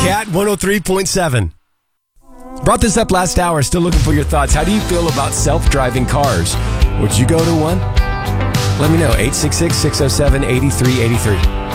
Cat 103.7. Brought this up last hour. Still looking for your thoughts. How do you feel about self-driving cars? Would you go to one? Let me know. 866-607-8383.